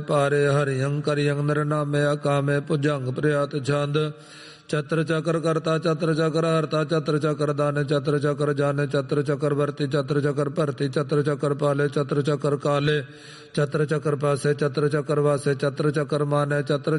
ਭਾਰੇ ਹਰਿਯੰ ਕਰਿਯੰ ਨਿਰਨਾਮੇ ਅਕਾਮੇ ਭੁਜੰਗ ਪ੍ਰਿਆਤ ਛੰਦ ਚਤਰ ਚਕਰ ਕਰਤਾ ਚਤਰ ਚਕਰ ਹਰਤਾ ਚਤਰ ਚਕਰ ਦਾਨੇ ਚਤਰ ਚਕਰ ਜਾਨੇ ਚਤਰ ਚਕਰ ਵਰਤੀ ਚਤਰ ਚਕਰ ਭਰਤੀ ਚਤਰ ਚਕਰ ਪਾਲੇ ਚਤਰ ਚਕਰ ਕਾਲੇ ਚਤਰ ਚਕਰ ਪਾਸੇ ਚਤਰ ਚਕਰ ਵਾਸੇ ਚਤਰ ਚਕਰ ਮਾਨੇ ਚਤਰ